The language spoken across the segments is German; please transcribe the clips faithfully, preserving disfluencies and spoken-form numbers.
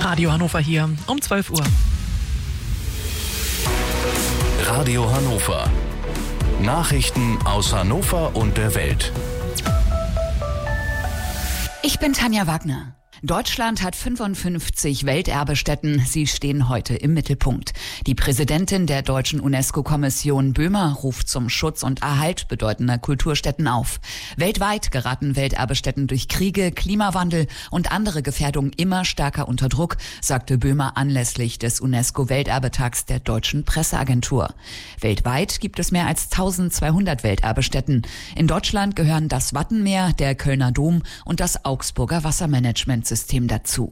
Radio Hannover hier um zwölf Uhr. Radio Hannover. Nachrichten aus Hannover und der Welt. Ich bin Tanja Wagner. Deutschland hat fünfundfünfzig Welterbestätten. Sie stehen heute im Mittelpunkt. Die Präsidentin der deutschen UNESCO-Kommission Böhmer ruft zum Schutz und Erhalt bedeutender Kulturstätten auf. Weltweit geraten Welterbestätten durch Kriege, Klimawandel und andere Gefährdungen immer stärker unter Druck, sagte Böhmer anlässlich des UNESCO-Welterbetags der Deutschen Presseagentur. Weltweit gibt es mehr als eintausendzweihundert Welterbestätten. In Deutschland gehören das Wattenmeer, der Kölner Dom und das Augsburger Wassermanagement System dazu.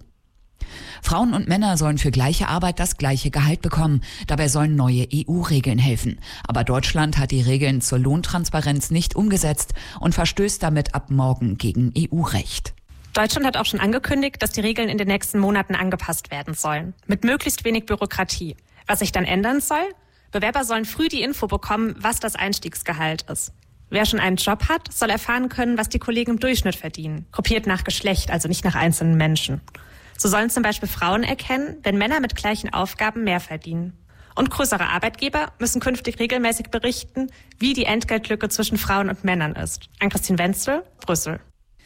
Frauen und Männer sollen für gleiche Arbeit das gleiche Gehalt bekommen. Dabei sollen neue E U-Regeln helfen. Aber Deutschland hat die Regeln zur Lohntransparenz nicht umgesetzt und verstößt damit ab morgen gegen E U-Recht. Deutschland hat auch schon angekündigt, dass die Regeln in den nächsten Monaten angepasst werden sollen. Mit möglichst wenig Bürokratie. Was sich dann ändern soll? Bewerber sollen früh die Info bekommen, was das Einstiegsgehalt ist. Wer schon einen Job hat, soll erfahren können, was die Kollegen im Durchschnitt verdienen. Gruppiert nach Geschlecht, also nicht nach einzelnen Menschen. So sollen zum Beispiel Frauen erkennen, wenn Männer mit gleichen Aufgaben mehr verdienen. Und größere Arbeitgeber müssen künftig regelmäßig berichten, wie die Entgeltlücke zwischen Frauen und Männern ist. Ann-Christine Wenzel, Brüssel.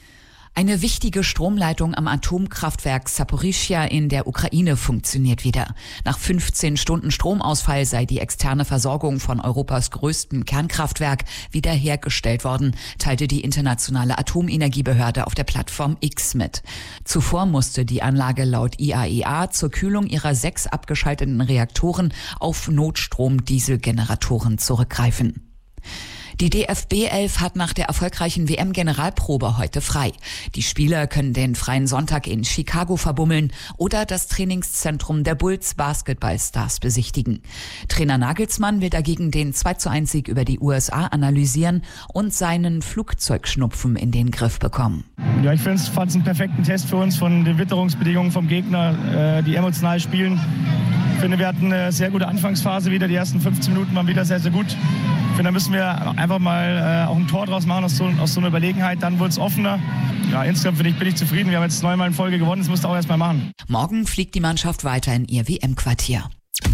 Eine wichtige Stromleitung am Atomkraftwerk Saporischschja in der Ukraine funktioniert wieder. Nach fünfzehn Stunden Stromausfall sei die externe Versorgung von Europas größtem Kernkraftwerk wiederhergestellt worden, teilte die internationale Atomenergiebehörde auf der Plattform X mit. Zuvor musste die Anlage laut I A E A zur Kühlung ihrer sechs abgeschalteten Reaktoren auf Notstrom-Dieselgeneratoren zurückgreifen. Die D F B elf hat nach der erfolgreichen W M-Generalprobe heute frei. Die Spieler können den freien Sonntag in Chicago verbummeln oder das Trainingszentrum der Bulls Basketballstars besichtigen. Trainer Nagelsmann will dagegen den zwei zu eins Sieg über die U S A analysieren und seinen Flugzeugschnupfen in den Griff bekommen. Ja, ich fand es einen perfekten Test für uns von den Witterungsbedingungen vom Gegner, äh, die emotional spielen. Ich finde, wir hatten eine sehr gute Anfangsphase wieder. Die ersten fünfzehn Minuten waren wieder sehr, sehr gut. Ich finde, da müssen wir einfach mal äh, auch ein Tor draus machen aus so, aus so einer Überlegenheit. Dann wurde es offener. Ja, insgesamt finde ich, bin ich zufrieden. Wir haben jetzt neunmal in Folge gewonnen. Das musst du auch erst mal machen. Morgen fliegt die Mannschaft weiter in ihr W M-Quartier.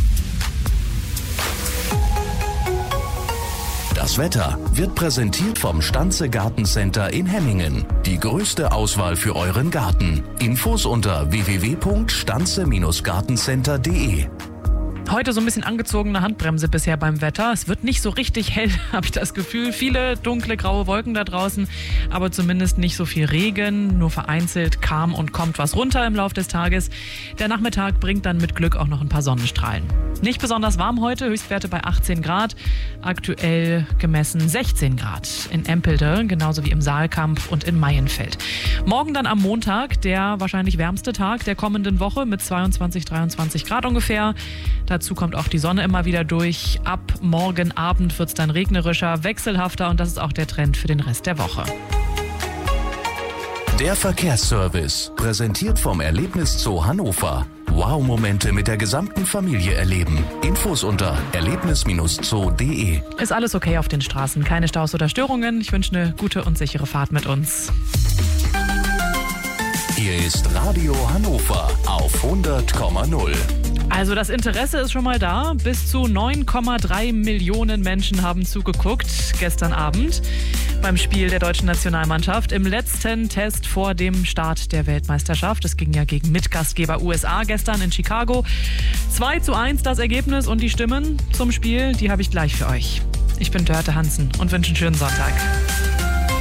Das Wetter wird präsentiert vom Stanze Gartencenter in Hemmingen. Die größte Auswahl für euren Garten. Infos unter w w w punkt stanze gartencenter punkt d e. Heute so ein bisschen angezogene Handbremse bisher beim Wetter. Es wird nicht so richtig hell, habe ich das Gefühl. Viele dunkle, graue Wolken da draußen, aber zumindest nicht so viel Regen. Nur vereinzelt kam und kommt was runter im Laufe des Tages. Der Nachmittag bringt dann mit Glück auch noch ein paar Sonnenstrahlen. Nicht besonders warm heute, Höchstwerte bei achtzehn Grad. Aktuell gemessen sechzehn Grad in Empelde, genauso wie im Saalkamp und in Maienfeld. Morgen dann am Montag, der wahrscheinlich wärmste Tag der kommenden Woche mit zweiundzwanzig, dreiundzwanzig Grad ungefähr. Dazu kommt auch die Sonne immer wieder durch. Ab morgen Abend wird es dann regnerischer, wechselhafter und das ist auch der Trend für den Rest der Woche. Der Verkehrsservice, präsentiert vom Erlebniszoo Hannover. Wow-Momente mit der gesamten Familie erleben. Infos unter erlebnis zoo punkt d e. Ist alles okay auf den Straßen, keine Staus oder Störungen. Ich wünsche eine gute und sichere Fahrt mit uns. Hier ist Radio Hannover auf hundert Komma null. Also das Interesse ist schon mal da. Bis zu neun Komma drei Millionen Menschen haben zugeguckt gestern Abend beim Spiel der deutschen Nationalmannschaft im letzten Test vor dem Start der Weltmeisterschaft. Es ging ja gegen Mitgastgeber U S A gestern in Chicago. zwei zu eins das Ergebnis und die Stimmen zum Spiel, die habe ich gleich für euch. Ich bin Dörte Hansen und wünsche einen schönen Sonntag.